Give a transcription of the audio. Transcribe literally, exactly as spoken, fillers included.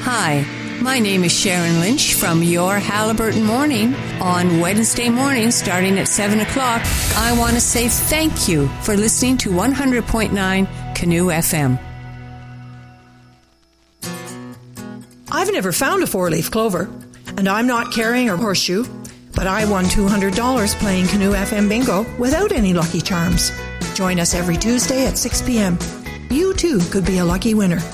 Hi, my name is Sharon Lynch from Your Halliburton Morning. On Wednesday morning, starting at seven o'clock, I want to say thank you for listening to one hundred point nine Canoe F M. I've never found a four-leaf clover, and I'm not carrying a horseshoe, but I won two hundred dollars playing Canoe F M Bingo without any lucky charms. Join us every Tuesday at six p.m. You too could be a lucky winner.